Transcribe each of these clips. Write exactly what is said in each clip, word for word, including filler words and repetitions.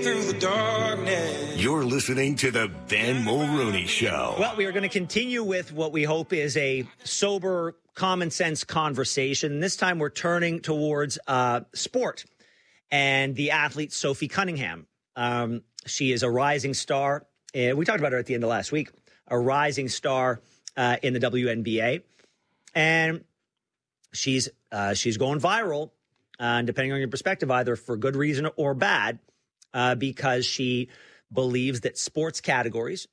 through the darkness. You're listening to the Ben Mulroney Show. Well, we are going to continue with what we hope is a sober, common sense conversation. This time we're turning towards uh, sport and the athlete Sophie Cunningham. Um, she is a rising star. Uh, we talked about her at the end of last week. A rising star uh, in the W N B A. And she's uh, she's going viral, uh, depending on your perspective, either for good reason or bad, uh, because she believes that sports categories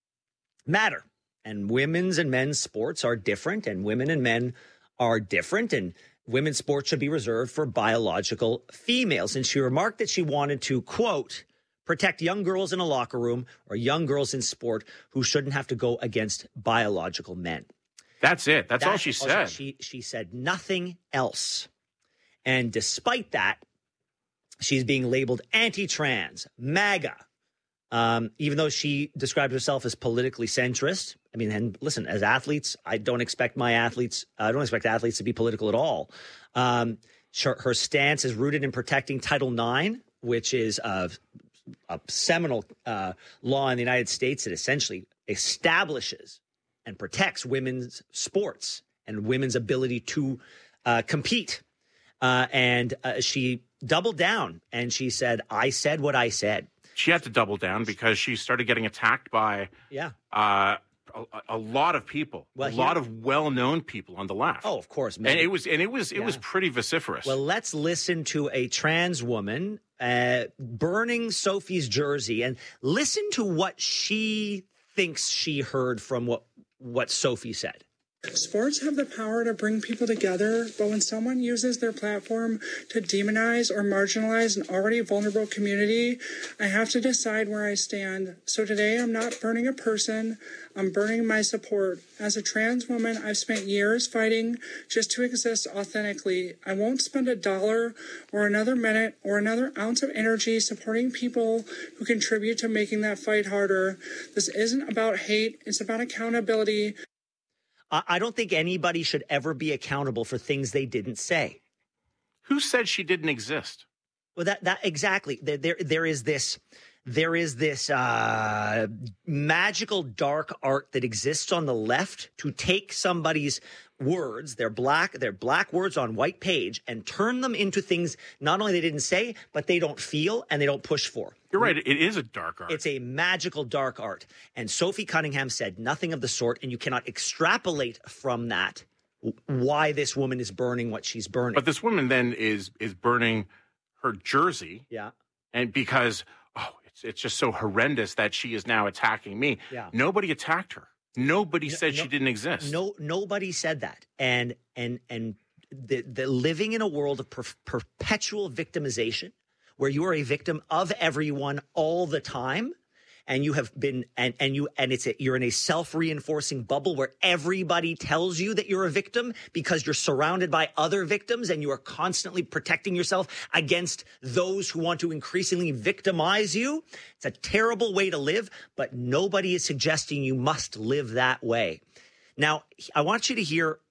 matter. And women's and men's sports are different, and women and men are different, and women's sports should be reserved for biological females. And she remarked that she wanted to, quote, protect young girls in a locker room or young girls in sport who shouldn't have to go against biological men. That's it. That's, That's all she also, said. She she said nothing else. And despite that, she's being labeled anti-trans, MAGA, um, even though she described herself as politically centrist. I mean, and listen, as athletes, I don't expect my athletes, I don't expect athletes to be political at all. Um, her, her stance is rooted in protecting Title nine, which is a, a seminal uh, law in the United States that essentially establishes and protects women's sports and women's ability to uh, compete. Uh, and uh, she doubled down and she said, I said what I said. She had to double down because she started getting attacked by yeah. uh, a, a lot of people, well, a lot of well-known people on the left. Oh, of course. Maybe. And it was and it was it yeah. was pretty vociferous. Well, let's listen to a trans woman uh, burning Sophie's jersey and listen to what she thinks she heard from what what Sophie said. Sports have the power to bring people together, but when someone uses their platform to demonize or marginalize an already vulnerable community, I have to decide where I stand. So today I'm not burning a person, I'm burning my support. As a trans woman, I've spent years fighting just to exist authentically. I won't spend a dollar or another minute or another ounce of energy supporting people who contribute to making that fight harder. This isn't about hate, it's about accountability. I don't think anybody should ever be accountable for things they didn't say. Who said she didn't exist? Well, that that exactly. There there, there is this there is this uh, magical dark art that exists on the left to take somebody's words, their black their black words on white page, and turn them into things not only they didn't say, but they don't feel and they don't push for. You're right. It is a dark art. It's a magical dark art. And Sophie Cunningham said nothing of the sort, and you cannot extrapolate from that why this woman is burning what she's burning. But this woman then is is burning her jersey. Yeah. And because, oh, it's it's just so horrendous that she is now attacking me. Yeah. Nobody attacked her. Nobody no, said no, she didn't exist. No, nobody said that. And and and the, the living in a world of per, perpetual victimization, where you are a victim of everyone all the time, and you have been and and you and it's a, you're in a self-reinforcing bubble where everybody tells you that you're a victim because you're surrounded by other victims and you are constantly protecting yourself against those who want to increasingly victimize you. It's a terrible way to live, but nobody is suggesting you must live that way. Now, I want you to hear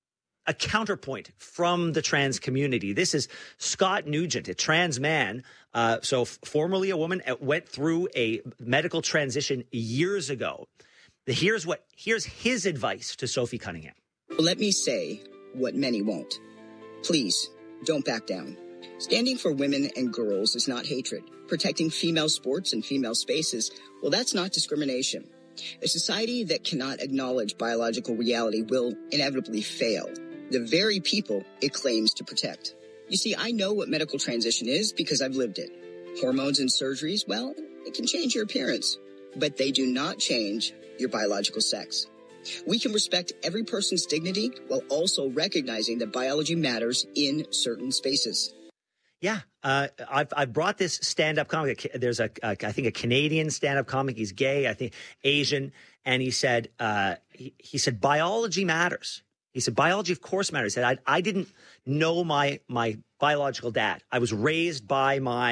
a counterpoint from the trans community. This is Scott Nugent, a trans man, uh, so f- formerly a woman, uh, went through a medical transition years ago. Here's what here's his advice to Sophie Cunningham. Let me say what many won't. Please, don't back down. Standing for women and girls is not hatred. Protecting female sports and female spaces, well, that's not discrimination. A society that cannot acknowledge biological reality will inevitably fail the very people it claims to protect. You see, I know what medical transition is because I've lived it. Hormones and surgeries, well, it can change your appearance, but they do not change your biological sex. We can respect every person's dignity while also recognizing that biology matters in certain spaces. Yeah, uh, I've I've brought this stand-up comic. There's a, a I think a Canadian stand-up comic. He's gay, I think Asian, and he said uh, he, he said biology matters. He said biology, of course, matters. He said I I didn't know my my biological dad. I was raised by my